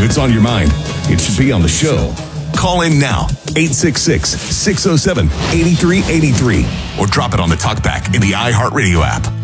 If it's on your mind, it should be on the show. Call in now, 866-607-8383, or drop it on the talkback in the iHeartRadio app.